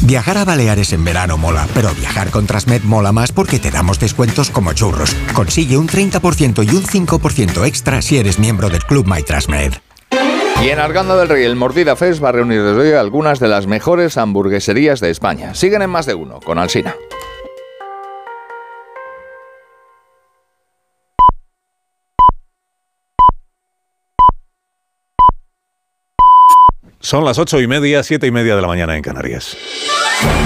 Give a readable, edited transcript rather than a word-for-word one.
Viajar a Baleares en verano mola, pero viajar con Transmed mola más porque te damos descuentos como churros. Consigue un 30% y un 5% extra si eres miembro del Club My Transmed. Y en Arganda del Rey, el Mordida Fest va a reunir desde hoy algunas de las mejores hamburgueserías de España. Siguen en Más de Uno, con Alsina. Son las 8:30, 7:30 de la mañana en Canarias.